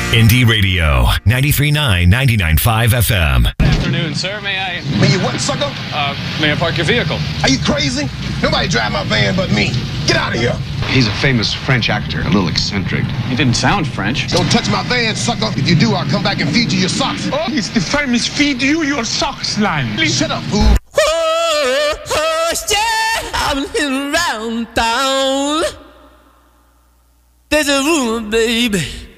Indie Radio, 93.9, 99.5 FM. Good afternoon, sir. May you what, sucker? I park your vehicle? Are you crazy? Nobody drive my van but me. Get out of here. He's a famous French actor, a little eccentric. You didn't sound French. Don't touch my van, sucker. If you do, I'll come back and feed you your socks. Oh, it's the famous feed you your socks line. Shut up, fool. I'm around town. There's a rumor, baby.